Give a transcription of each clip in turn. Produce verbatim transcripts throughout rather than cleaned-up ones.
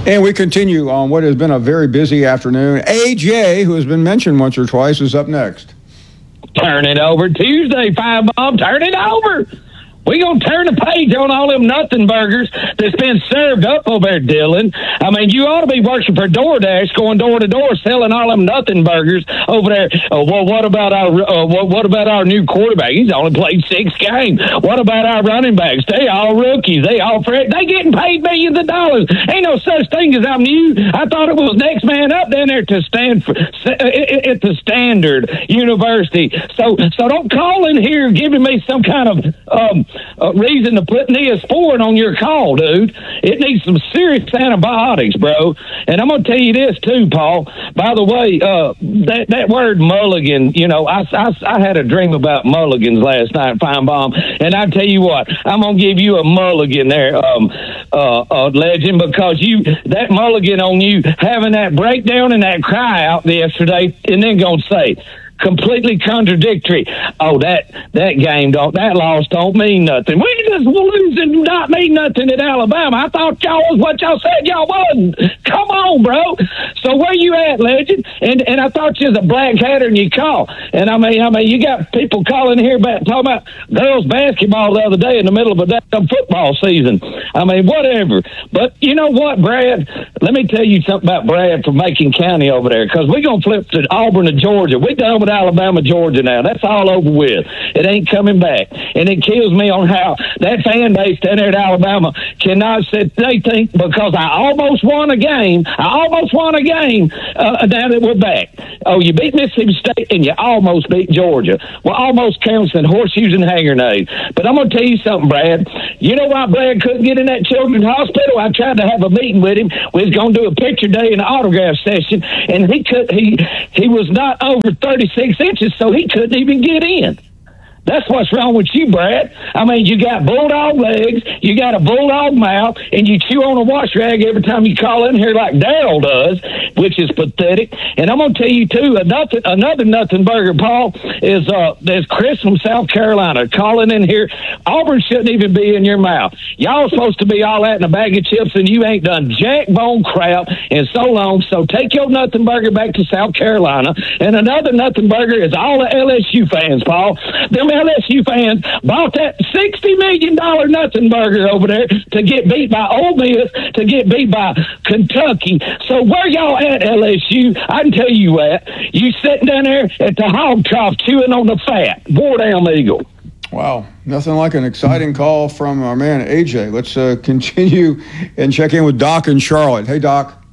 And we continue on what has been a very busy afternoon. A J, who has been mentioned once or twice, is up next. Turn it over Tuesday, Five Bomb. Turn it over. We gonna turn the page on all them nothing burgers that's been served up over there, Dylan. I mean, you ought to be working for DoorDash, going door to door, selling all them nothing burgers over there. Uh, well, what about our uh, what, what about our new quarterback? He's only played six games. What about our running backs? They all rookies. They all fresh. They getting paid millions of dollars. Ain't no such thing as I'm new. I thought it was next man up down there to Stanford at the Standard University. So, so don't call in here giving me some kind of um. Uh, reason to put Neosporin on your call, dude. It needs some serious antibiotics, bro. And I'm going to tell you this, too, Paul. By the way, uh, that, that word mulligan, you know, I, I, I had a dream about mulligans last night, Fine Bomb. And I tell you what, I'm going to give you a mulligan there, um, uh, uh, Legend, because you that mulligan on you having that breakdown and that cry out yesterday, and then going to say, completely contradictory. Oh, that that game don't that loss don't mean nothing. We just losing do not mean nothing at Alabama. I thought y'all was what y'all said y'all wasn't. Come on, bro. So where you at, Legend? And and I thought you was a black hatter and you call. And I mean I mean you got people calling here about talking about girls basketball the other day in the middle of a damn football season. I mean whatever. But you know what, Brad? Let me tell you something about Brad from Macon County over there, because we're gonna flip to Auburn to Georgia. We done with Alabama, Georgia now. That's all over with. It ain't coming back. And it kills me on how that fan base down there at Alabama cannot sit. They think because I almost won a game, I almost won a game, uh, now that we're back. Oh, you beat Mississippi State and you almost beat Georgia. Well, almost counts in horseshoes and hand grenades. But I'm going to tell you something, Brad. You know why Brad couldn't get in that children's hospital? I tried to have a meeting with him. We was going to do a picture day and an autograph session, and he could he he was not over thirty-six inches, so he couldn't even get in. That's what's wrong with you, Brad. I mean, you got bulldog legs, you got a bulldog mouth, and you chew on a wash rag every time you call in here like Daryl does, which is pathetic. And I'm going to tell you, too, another, another nothing burger, Paul, is uh, there's Chris from South Carolina calling in here. Auburn shouldn't even be in your mouth. Y'all are supposed to be all that in a bag of chips, and you ain't done jack bone crap in so long. So take your nothing burger back to South Carolina. And another nothing burger is all the L S U fans, Paul. Them L S U fans bought that sixty million dollars nothing burger over there to get beat by Ole Miss, to get beat by Kentucky. So where y'all at, L S U? I can tell you what. You sitting down there at the hog trough chewing on the fat. War down, Eagle. Wow, nothing like an exciting call from our man A J. Let's uh, continue and check in with Doc in Charlotte. Hey, Doc.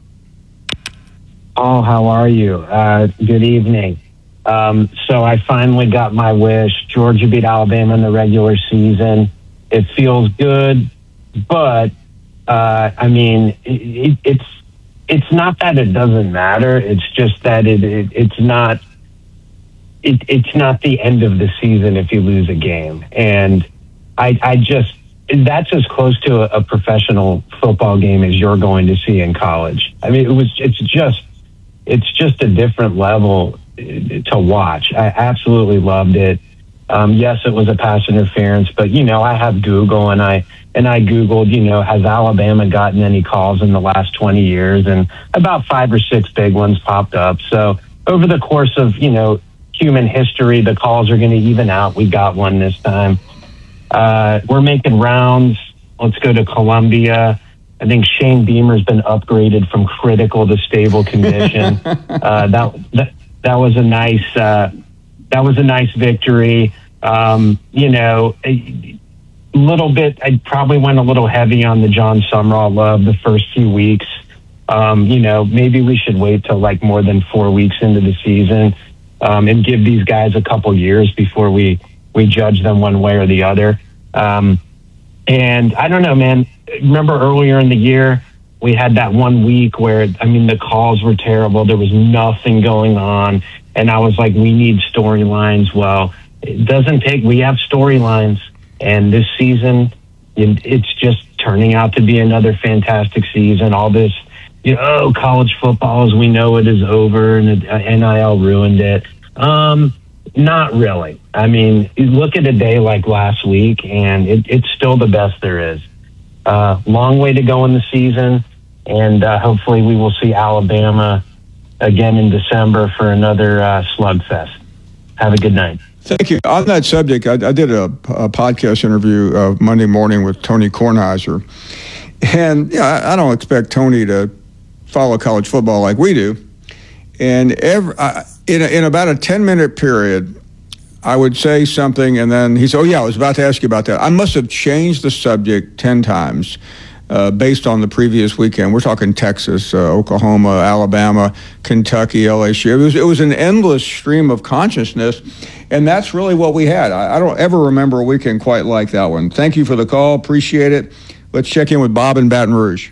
Oh, how are you? Uh, good evening. Um, so I finally got my wish. Georgia beat Alabama in the regular season. It feels good, but uh, I mean, it, it, it's it's not that it doesn't matter. It's just that it, it it's not it, it's not the end of the season if you lose a game. And I I just that's as close to a, a professional football game as you're going to see in college. I mean, it was it's just it's just a different level to watch. I absolutely loved it. Um, yes, it was a pass interference, but you know, I have Google and I and I Googled, you know, has Alabama gotten any calls in the last twenty years? And about five or six big ones popped up. So over the course of, you know, human history, the calls are going to even out. We got one this time. Uh, we're making rounds. Let's go to Columbia. I think Shane Beamer's been upgraded from critical to stable condition. uh, that, that That was a nice. Uh, that was a nice victory. Um, you know, a little bit. I probably went a little heavy on the John Sumrall love the first few weeks. Um, you know, maybe we should wait till like more than four weeks into the season um, and give these guys a couple years before we we judge them one way or the other. Um, and I don't know, man. Remember earlier in the year, we had that one week where, I mean, the calls were terrible. There was nothing going on. And I was like, we need storylines. Well, it doesn't take, we have storylines. And this season, it's just turning out to be another fantastic season. All this, you know, oh, college football as we know it is over and N I L ruined it. Um, not really. I mean, look at a day like last week and it, it's still the best there is. Uh, long way to go in the season. and uh, hopefully we will see Alabama again in December for another uh, slugfest. Have a good night. Thank you. On that subject, I, I did a, a podcast interview uh, Monday morning with Tony Kornheiser. And you know, I, I don't expect Tony to follow college football like we do. And every, uh, in, a, in about a ten-minute period, I would say something, and then he said, oh, yeah, I was about to ask you about that. I must have changed the subject ten times uh, based on the previous weekend. We're talking Texas, uh, Oklahoma, Alabama, Kentucky, L S U. It was, it was an endless stream of consciousness, and that's really what we had. I, I don't ever remember a weekend quite like that one. Thank you for the call. Appreciate it. Let's check in with Bob in Baton Rouge.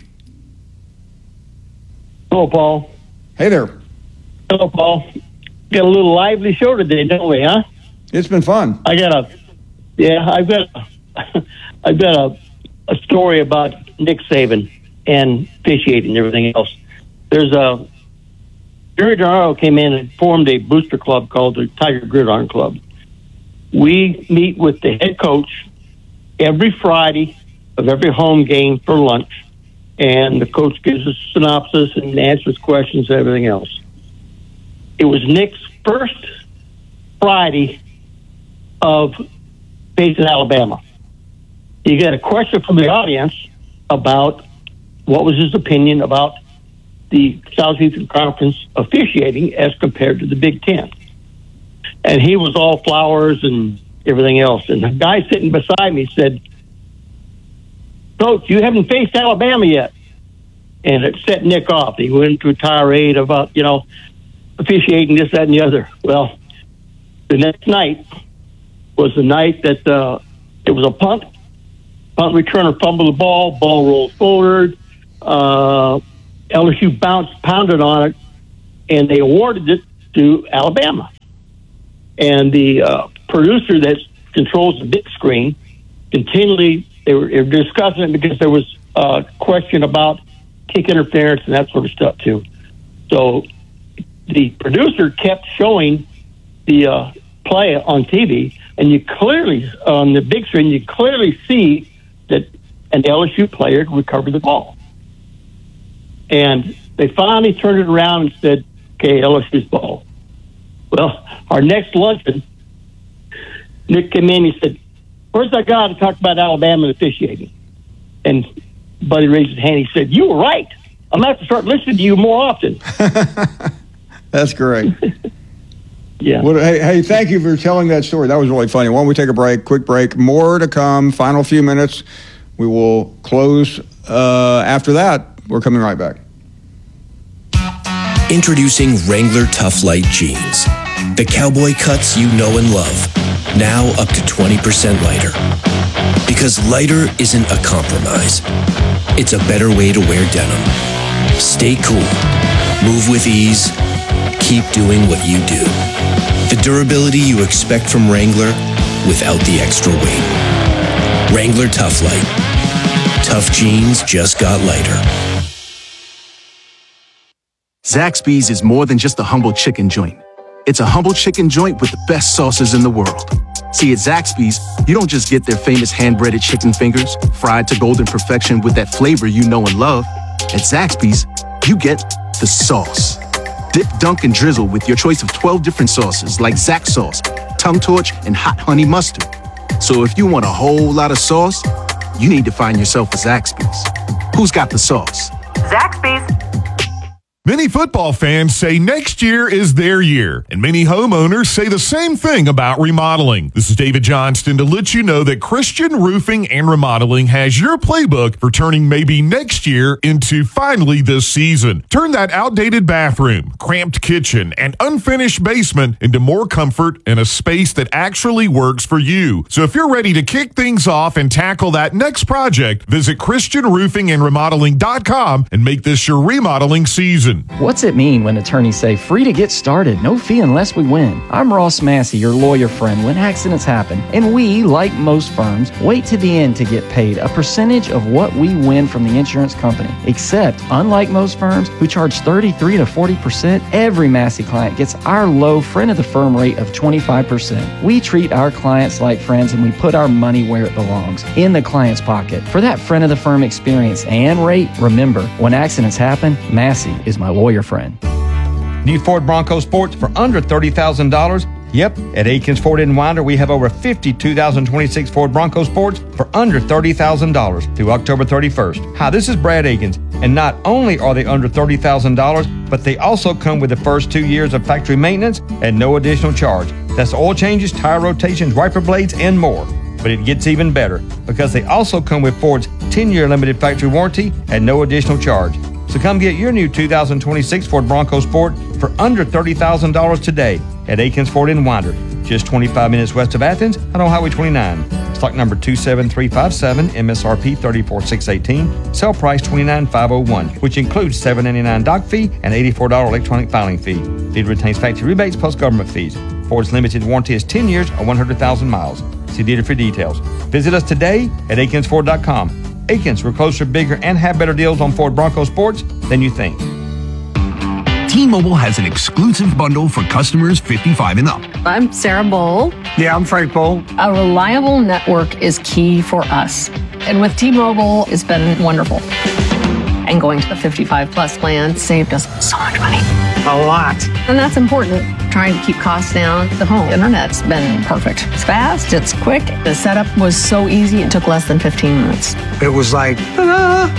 Hello, Paul. Hey there. Hello, Paul. Got a little lively show today, don't we, huh? It's been fun. I got a, yeah, I've got, a, I've got a, a story about Nick Saban and officiating and everything else. There's a, Jerry Dornaro came in and formed a booster club called the Tiger Gridiron Club. We meet with the head coach every Friday of every home game for lunch, and the coach gives us a synopsis and answers questions and everything else. It was Nick's first Friday of facing Alabama. You got a question from the audience about what was his opinion about the Southeastern Conference officiating as compared to the Big Ten. And he was all flowers and everything else. And the guy sitting beside me said, Coach, you haven't faced Alabama yet. And it set Nick off. He went into a tirade about, you know, officiating this, that, and the other. Well, the next night was the night that uh, it was a punt. Punt returner fumbled the ball. Ball rolled forward. Uh, L S U bounced, pounded on it, and they awarded it to Alabama. And the uh, producer that controls the big screen continually, they were, they were discussing it because there was a question about kick interference and that sort of stuff too. So the producer kept showing the uh, play on T V, and you clearly, on the big screen, you clearly see that an L S U player recovered the ball. And they finally turned it around and said, okay, L S U's ball. Well, our next luncheon, Nick came in, he said, where's that guy to talk about Alabama and officiating? And Buddy raised his hand, he said, you were right. I'm going to have to start listening to you more often. That's great. Yeah. Well, hey, hey, thank you for telling that story. That was really funny. Why don't we take a break, quick break, more to come, final few minutes. We will close uh, after that. We're coming right back. Introducing Wrangler Tough Light Jeans. The cowboy cuts you know and love. Now up to twenty percent lighter. Because lighter isn't a compromise. It's a better way to wear denim. Stay cool. Move with ease. Keep doing what you do. The durability you expect from Wrangler without the extra weight. Wrangler Tough Light. Tough jeans just got lighter. Zaxby's is more than just a humble chicken joint. It's a humble chicken joint with the best sauces in the world. See, at Zaxby's, you don't just get their famous hand-breaded chicken fingers, fried to golden perfection with that flavor you know and love. At Zaxby's, you get the sauce. Dip, dunk, and drizzle with your choice of twelve different sauces like Zax sauce, tongue torch, and hot honey mustard. So if you want a whole lot of sauce, you need to find yourself a Zaxby's. Who's got the sauce? Zaxby's. Many football fans say next year is their year, and many homeowners say the same thing about remodeling. This is David Johnston to let you know that Christian Roofing and Remodeling has your playbook for turning maybe next year into finally this season. Turn that outdated bathroom, cramped kitchen, and unfinished basement into more comfort and a space that actually works for you. So if you're ready to kick things off and tackle that next project, visit Christian Roofing and Remodeling dot com and make this your remodeling season. Austin. What's it mean when attorneys say free to get started, no fee unless we win? I'm Ross Massey, your lawyer friend when accidents happen, and we, like most firms, wait to the end to get paid a percentage of what we win from the insurance company. Except, unlike most firms who charge thirty-three to forty percent, every Massey client gets our low friend of the firm rate of twenty-five percent. We treat our clients like friends and we put our money where it belongs, in the client's pocket. For that friend of the firm experience and rate, remember, when accidents happen, Massey is my lawyer friend. New Ford Bronco Sports for under thirty thousand dollars. Yep, at Aikens Ford in Winder, we have over fifty two thousand twenty-six Ford Bronco Sports for under thirty thousand dollars through October thirty-first. Hi, this is Brad Aikens, and not only are they under thirty thousand dollars, but they also come with the first two years of factory maintenance at no additional charge. That's oil changes, tire rotations, wiper blades, and more. But it gets even better because they also come with Ford's ten-year limited factory warranty at no additional charge. So come get your new two thousand twenty-six Ford Bronco Sport for under thirty thousand dollars today at Aikens Ford in Winder, just twenty-five minutes west of Athens on Highway twenty-nine. Stock number two seven three five seven, M S R P thirty-four thousand six hundred eighteen, sale price twenty-nine thousand five hundred one, which includes seven dollars and ninety-nine cents dock fee and eighty-four dollars electronic filing fee. Dealer retains factory rebates plus government fees. Ford's limited warranty is ten years or one hundred thousand miles. See dealer for details. Visit us today at Aikens Ford dot com. Aikens, we're closer, bigger, and have better deals on Ford Bronco Sports than you think. T-Mobile has an exclusive bundle for customers fifty-five and up. I'm Sarah Bowl. Yeah, I'm Frank Bowl. A reliable network is key for us. And with T-Mobile, it's been wonderful. And going to the fifty-five plus plan saved us so much money. A lot. And that's important. Trying to keep costs down. The home internet's been perfect. It's fast, it's quick. The setup was so easy, it took less than fifteen minutes. It was like, ta-da!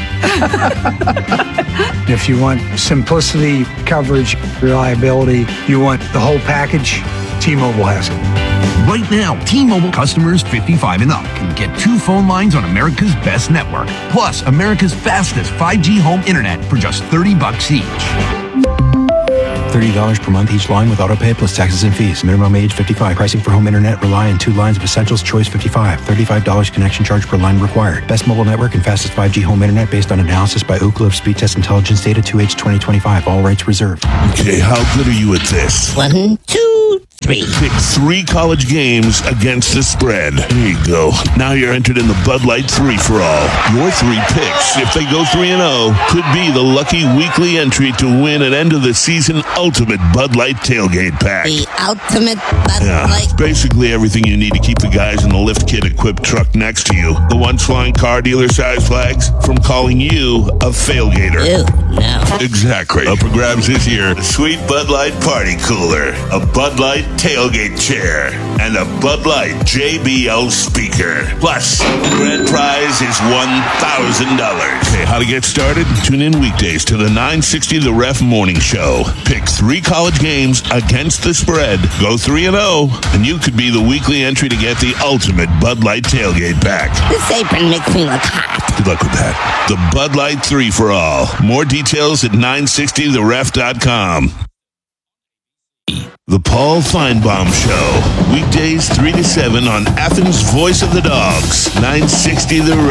If you want simplicity, coverage, reliability, you want the whole package, T-Mobile has it. Right now, T-Mobile customers fifty-five and up can get two phone lines on America's best network, plus America's fastest five G home internet for just thirty bucks each. thirty dollars per month each line with autopay plus taxes and fees. Minimum age fifty-five. Pricing for home internet rely on two lines of Essentials Choice fifty-five. thirty-five dollars connection charge per line required. Best mobile network and fastest five G home internet based on analysis by Ookla of Speed Test Intelligence Data two H twenty twenty-five. All rights reserved. Okay, how good are you at this? One, two, three. Pick three college games against the spread. There you go. Now you're entered in the Bud Light three for all. Your three picks, if they go three and oh, could be the lucky weekly entry to win an end of the season ultimate Bud Light tailgate pack. The ultimate Bud yeah, Light. Basically everything you need to keep the guys in the lift kit equipped truck next to you. The ones flying car dealer size flags from calling you a failgater. Ew, no. Exactly. Up for grabs this year, a sweet Bud Light party cooler, a Bud Light tailgate chair, and a Bud Light J B L speaker. Plus, the grand prize is one thousand dollars. Okay, how to get started? Tune in weekdays to the nine sixty The Ref Morning Show. Pick three college games against the spread. Go three and oh, and you could be the weekly entry to get the ultimate Bud Light tailgate pack. This apron makes me look hot. Good luck with that. The Bud Light three for all. More details at nine sixty the ref dot com. The Paul Feinbaum Show. Weekdays three to seven on Athens' Voice of the Dogs. nine sixty The Ref.